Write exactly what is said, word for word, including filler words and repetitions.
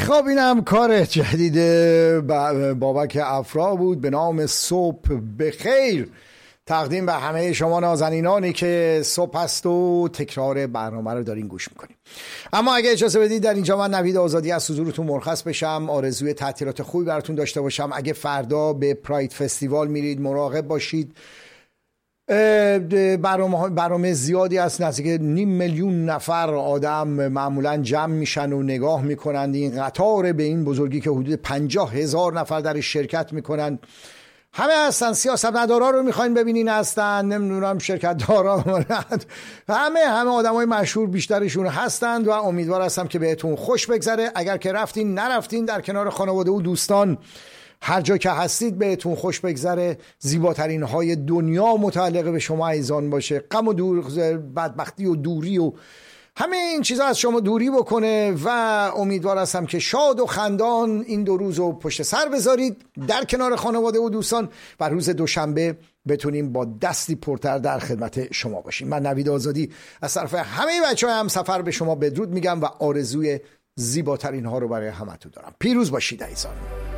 خب اینم کار جدید بابک افرا بود به نام صبح بخیر. تقدیم به همه شما نازنینانی که صبح است و تکرار برنامه رو دارین گوش میکنیم. اما اگه اجازه بدید در اینجا من نوید آزادی از حضورتون مرخص بشم. آرزوی تعطیلات خوبی براتون داشته باشم. اگه فردا به پراید فستیوال میرید مراقب باشید. برنامه برنامه زیادی است، نزدیک نیم میلیون نفر آدم معمولا جمع میشن و نگاه میکنند. این قطار به این بزرگی که حدود پنجاه هزار نفر در شرکت میکنن همه هستن. سیاستمدارا رو میخواین ببینین هستن، نمیدونم شرکت دارا همه همه آدمای مشهور بیشترشون هستند و امیدوار هستم که بهتون خوش بگذره. اگر که رفتین نرفتین در کنار خانواده و دوستان هر جا که هستید بهتون خوش بگذره. زیباترین های دنیا متعلق به شما عزیزان باشه. غم و دور بدبختی و دوری و همه این چیزا از شما دوری بکنه و امیدوار هستم که شاد و خندان این دو روز رو پشت سر بذارید در کنار خانواده و دوستان و روز دوشنبه بتونیم با دستی پرتر در خدمت شما باشیم. من نوید آزادی از طرف همه بچه‌های هم سفر به شما بدرود میگم و آرزوی زیباترین ها رو برای همتون دارم. پیروز باشید عزیزان.